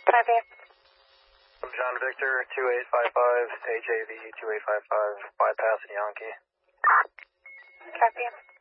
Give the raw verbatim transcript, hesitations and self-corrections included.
Copy. John Victor, two eight five five, A J V two eight five five, bypassing Yankee. Copy.